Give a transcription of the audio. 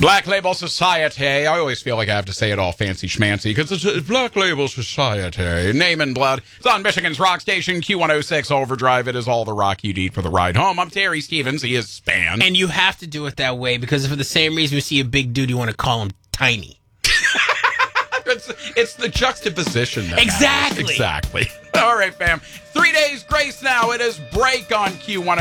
Black Label Society. I always feel like I have to say it all fancy schmancy because it's Black Label Society. Name and blood. It's on Michigan's rock station, Q106 Overdrive. It is all the rock you need for the ride home. I'm Terry Stevens. He is Span. And you have to do it that way because for the same reason we see a big dude, you want to call him tiny. It's the juxtaposition. That exactly. Exactly. All right, fam. 3 days grace now. It is break on Q106.